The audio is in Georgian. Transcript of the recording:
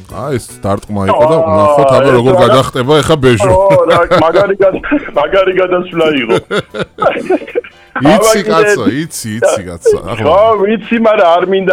ეს დარტყმა იყო და ნახოთ აბა როგორ გადახტება ეხა ბეჟო. მაგარი გადასვლა იყო. იცი კაცო. ხო, ვიცი, მაგრამ არ მინდა